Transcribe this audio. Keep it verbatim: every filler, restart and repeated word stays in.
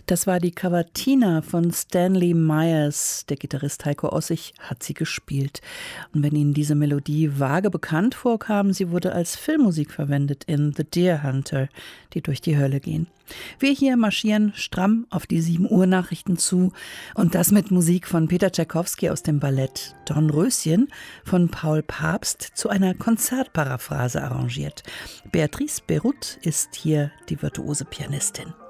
Das war die Cavatina von Stanley Myers. Der Gitarrist Heiko Ossig hat sie gespielt. Und wenn Ihnen diese Melodie vage bekannt vorkam, sie wurde als Filmmusik verwendet in The Deer Hunter, die durch die Hölle gehen. Wir hier marschieren stramm auf die sieben Uhr Nachrichten zu und das mit Musik von Peter Tschaikowski aus dem Ballett Dornröschen von Paul Pabst zu einer Konzertparaphrase arrangiert. Beatrice Berut ist hier die virtuose Pianistin.